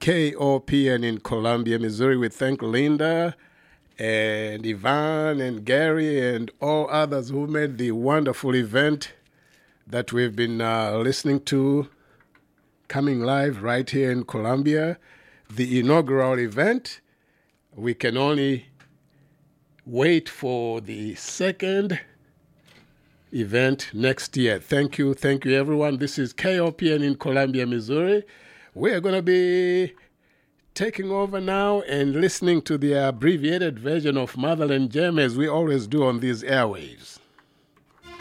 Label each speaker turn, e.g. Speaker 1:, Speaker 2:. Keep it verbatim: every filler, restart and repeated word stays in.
Speaker 1: K O P N in Columbia, Missouri. We thank Linda and Ivan and Gary and all others who made the wonderful event that we've been uh, listening to, coming live right here in Columbia. The inaugural event, we can only wait for the second event next year. Thank you. Thank you, everyone. This is K O P N in Columbia, Missouri. We're going to be taking over now and listening to the abbreviated version of Motherland Jam as we always do on these airwaves.